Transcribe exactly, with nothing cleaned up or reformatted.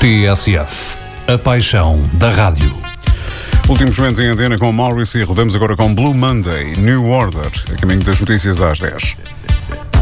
T S F, a paixão da rádio. Últimos momentos em antena com Morrissey. Rodamos agora com Blue Monday, New Order, a caminho das notícias às dez.